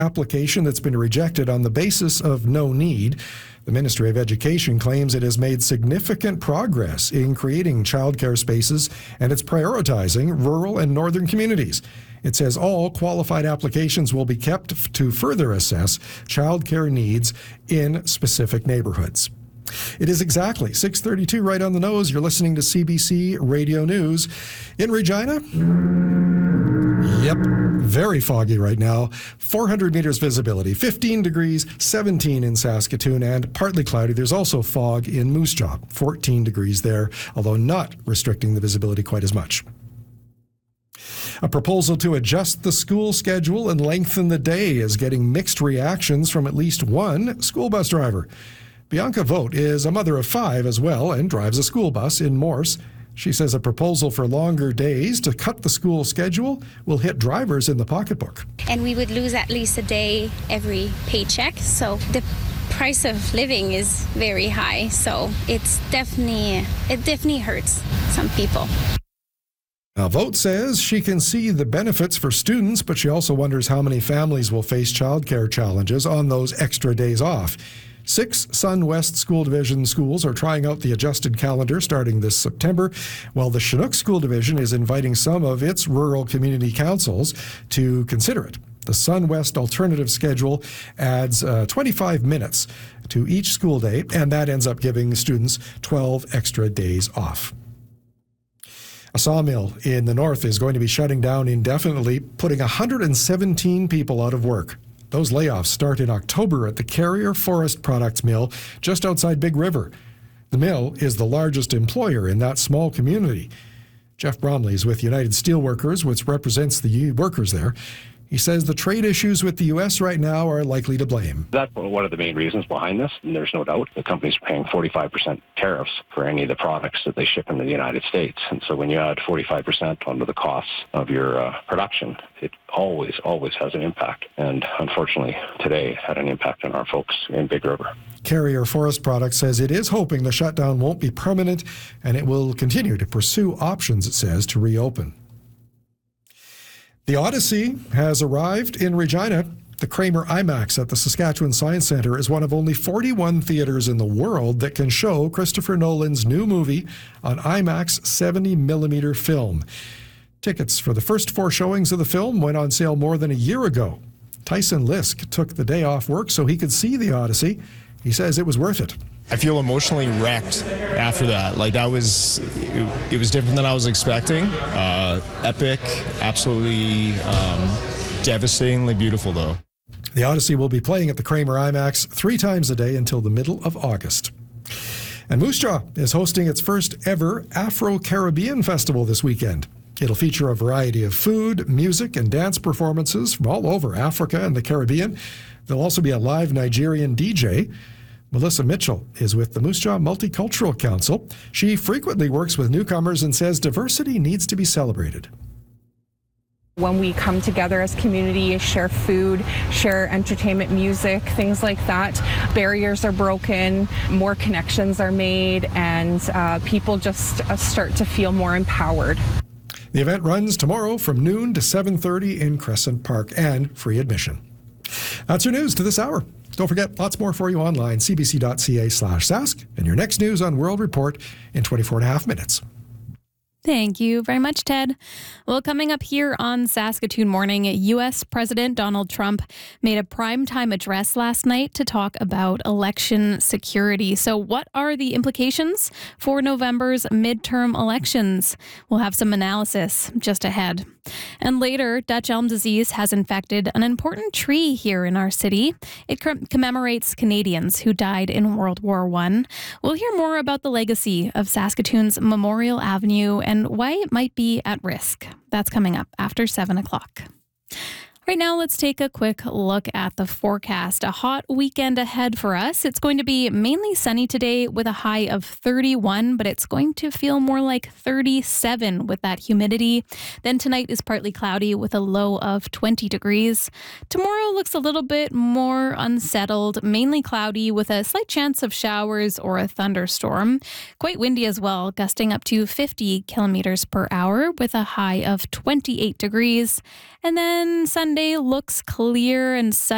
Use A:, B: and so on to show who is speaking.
A: application that's been rejected on the basis of no need. The Ministry of Education claims it has made significant progress in creating childcare spaces, and it's prioritizing rural and northern communities. It says all qualified applications will be kept to further assess childcare needs in specific neighborhoods. It is exactly 6:32 right on the nose. You're listening to CBC Radio News. In Regina, yep, very foggy right now. 400 meters visibility, 15 degrees, 17 in Saskatoon, and partly cloudy. There's also fog in Moose Jaw, 14 degrees there, although not restricting the visibility quite as much. A proposal to adjust the school schedule and lengthen the day is getting mixed reactions from at least one school bus driver. Bianca Vogt is a mother of 5 as well and drives a school bus in Morse. She says a proposal for longer days to cut the school schedule will hit drivers in the pocketbook.
B: And we would lose at least a day every paycheck. So the price of living is very high. So it definitely hurts some people.
A: Now, Vogt says she can see the benefits for students, but she also wonders how many families will face childcare challenges on those extra days off. 6 Sun West School Division schools are trying out the adjusted calendar starting this September, while the Chinook School Division is inviting some of its rural community councils to consider it. The Sun West alternative schedule adds 25 minutes to each school day, and that ends up giving students 12 extra days off. A sawmill in the north is going to be shutting down indefinitely, putting 117 people out of work. Those layoffs start in October at the Carrier Forest Products Mill just outside Big River. The mill is the largest employer in that small community. Jeff Bromley is with United Steelworkers, which represents the workers there. He says the trade issues with the U.S. right now are likely to blame.
C: That's one of the main reasons behind this, and there's no doubt. The companies are paying 45% tariffs for any of the products that they ship into the United States. And so when you add 45% onto the costs of your production, it always has an impact. And unfortunately, today it had an impact on our folks in Big River.
A: Carrier Forest Products says it is hoping the shutdown won't be permanent, and it will continue to pursue options, it says, to reopen. The Odyssey has arrived in Regina. The Kramer IMAX at the Saskatchewan Science Centre is one of only 41 theatres in the world that can show Christopher Nolan's new movie on IMAX 70mm film. Tickets for the first 4 showings of the film went on sale more than a year ago. Tyson Lisk took the day off work so he could see The Odyssey. He says it was worth it.
D: I feel emotionally wrecked after that. Like it was different than I was expecting. Epic, absolutely devastatingly beautiful though.
A: The Odyssey will be playing at the Kramer IMAX 3 times a day until the middle of August. And Moose Jaw is hosting its first ever Afro-Caribbean Festival this weekend. It'll feature a variety of food, music, and dance performances from all over Africa and the Caribbean. There'll also be a live Nigerian DJ. Melissa Mitchell is with the Moose Jaw Multicultural Council. She frequently works with newcomers and says diversity needs to be celebrated.
E: When we come together as community, share food, share entertainment, music, things like that, barriers are broken, more connections are made, and people just start to feel more empowered.
A: The event runs tomorrow from noon to 7:30 in Crescent Park and free admission. That's your news to this hour. Don't forget, lots more for you online, cbc.ca/sask, and your next news on World Report in 24 and a half minutes.
F: Thank you very much, Ted. Well, coming up here on Saskatoon Morning, U.S. President Donald Trump made a primetime address last night to talk about election security. So what are the implications for November's midterm elections? We'll have some analysis just ahead. And later, Dutch elm disease has infected an important tree here in our city. It commemorates Canadians who died in World War I. We'll hear more about the legacy of Saskatoon's Memorial Avenue and why it might be at risk. That's coming up after 7 o'clock. Right now, let's take a quick look at the forecast. A hot weekend ahead for us. It's going to be mainly sunny today with a high of 31, but it's going to feel more like 37 with that humidity. Then tonight is partly cloudy with a low of 20 degrees. Tomorrow looks a little bit more unsettled, mainly cloudy with a slight chance of showers or a thunderstorm. Quite windy as well, gusting up to 50 kilometers per hour with a high of 28 degrees. And then Sunday looks clear and sunny.